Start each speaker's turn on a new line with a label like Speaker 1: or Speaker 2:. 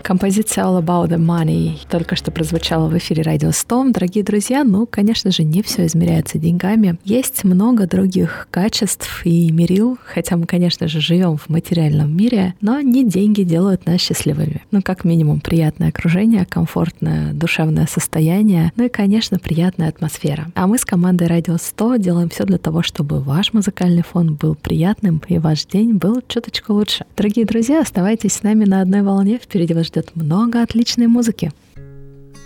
Speaker 1: Композиция All About the Money только что прозвучала в эфире Радио 100. Дорогие друзья, конечно же, не все измеряется деньгами. Есть много других качеств и мерил, хотя мы, конечно же, живем в материальном мире, но не деньги делают нас счастливыми. Как минимум, приятное окружение, комфортное душевное состояние, и, конечно, приятная атмосфера. А мы с командой Радио 100 делаем все для того, чтобы ваш музыкальный фон был приятным и ваш день был чуточку лучше. Дорогие друзья, оставайтесь с нами на одной волне. Впереди вас ждет много отличной музыки.